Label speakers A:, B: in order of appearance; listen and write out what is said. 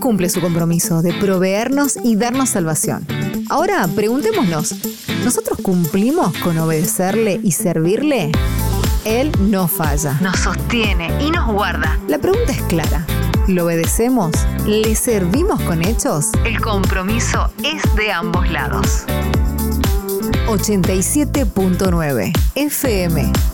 A: cumple su compromiso de proveernos y darnos salvación. Ahora, preguntémonos, ¿nosotros cumplimos con obedecerle y servirle? Él no falla, nos sostiene y nos guarda. La pregunta es clara. ¿Lo obedecemos? ¿Le servimos con hechos? El compromiso es de ambos lados. 87.9 FM